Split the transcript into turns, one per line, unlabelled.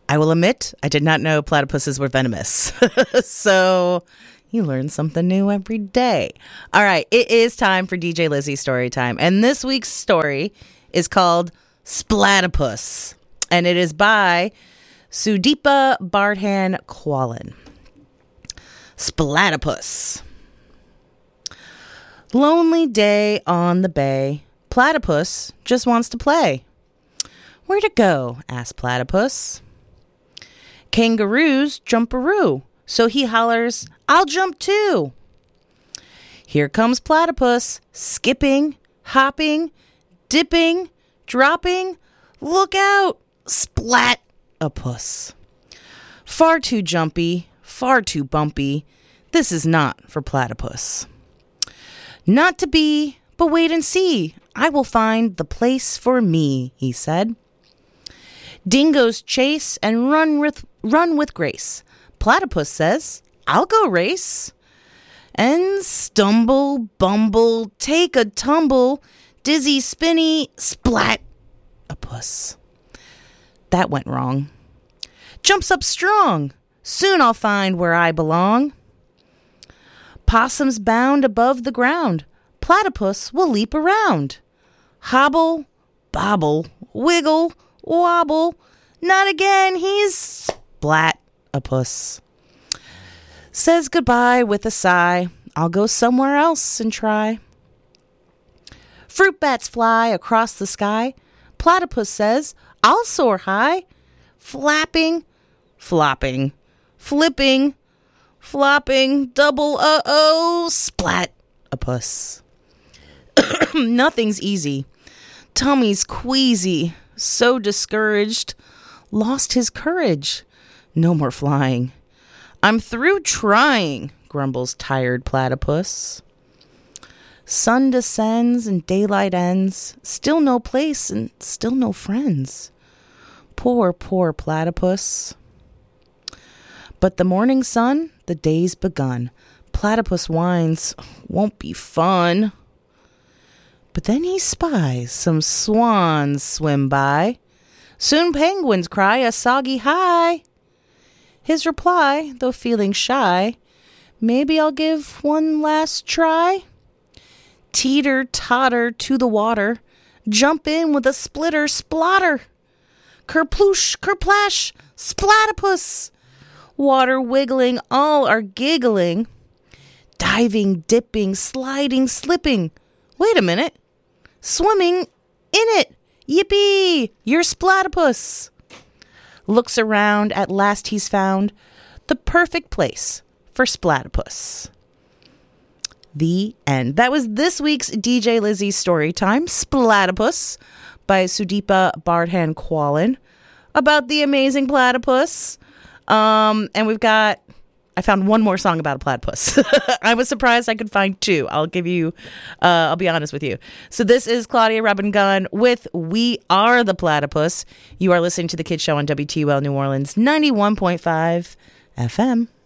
I will admit, I did not know platypuses were venomous. So you learn something new every day. All right, it is time for DJ Lizzie's story time. And this week's story is called Splatipus. And it is by Sudeepa Bardhan Quallen. Splatipus. Lonely day on the bay. Platypus just wants to play. Where to go? Asked Platypus. Kangaroos jumparoo. So he hollers, I'll jump too. Here comes Platypus, skipping, hopping, dipping, dropping. Look out! Splat a puss. Far too jumpy, far too bumpy. This is not for Platypus. Not to be, but wait and see. I will find the place for me, he said. Dingoes chase and run with grace. Platypus says, I'll go race. And stumble, bumble, take a tumble, dizzy, spinny, splat a puss. That went wrong. Jumps up strong. Soon I'll find where I belong. Possums bound above the ground. Platypus will leap around. Hobble, bobble, wiggle, wobble. Not again, he's splat a puss. Says goodbye with a sigh. I'll go somewhere else and try. Fruit bats fly across the sky. Platypus says, I'll soar high. Flapping, flopping, flipping, flopping, double splat a puss. Nothing's easy. Tummy's queasy, so discouraged, lost his courage. No more flying. I'm through trying, grumbles tired Platypus. Sun descends and daylight ends. Still no place and still no friends. Poor, poor Platypus. But the morning sun, the day's begun. Platypus whines, won't be fun. But then he spies some swans swim by. Soon penguins cry a soggy hi. His reply, though feeling shy, maybe I'll give one last try. Teeter totter to the water, jump in with a splitter splotter. Kerploosh, kerplash, splatipus. Water wiggling, all are giggling. Diving, dipping, sliding, slipping. Wait a minute. Swimming in it. Yippee! You're Splatipus. Looks around, at last he's found the perfect place for Splatipus. The end. That was this week's DJ Lizzie's story time, Splatipus, by Sudeepa Bardhan Quallen, about the amazing platypus. And I found one more song about a platypus. I was surprised I could find two. I'll be honest with you. So this is Claudia Robin Gunn with We Are the Platypus. You are listening to The Kid Show on WTUL New Orleans 91.5 FM.